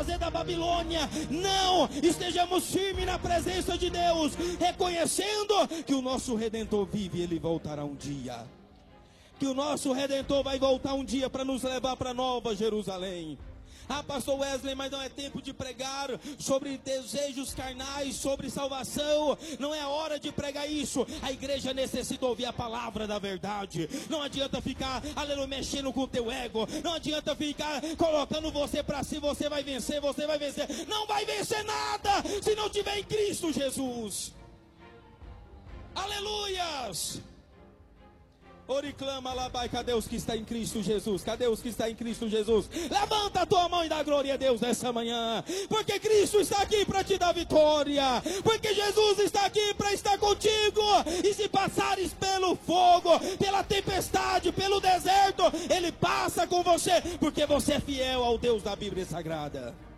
trazer da Babilônia. Não, estejamos firmes na presença de Deus, reconhecendo que o nosso Redentor vive e Ele voltará um dia. Que o nosso Redentor vai voltar um dia para nos levar para Nova Jerusalém. Ah, pastor Wesley, mas não é tempo de pregar sobre desejos carnais, sobre salvação. Não é hora de pregar isso. A igreja necessita ouvir a palavra da verdade. Não adianta ficar, aleluia, mexendo com o teu ego. Não adianta ficar colocando você para si, você vai vencer, você vai vencer. Não vai vencer nada se não tiver em Cristo Jesus. Aleluias! Ora e clama, labai, cadê os que está em Cristo Jesus? Cadê os que está em Cristo Jesus? Levanta a tua mão e dá glória a Deus nessa manhã, porque Cristo está aqui para te dar vitória, porque Jesus está aqui para estar contigo, e se passares pelo fogo, pela tempestade, pelo deserto, Ele passa com você, porque você é fiel ao Deus da Bíblia Sagrada.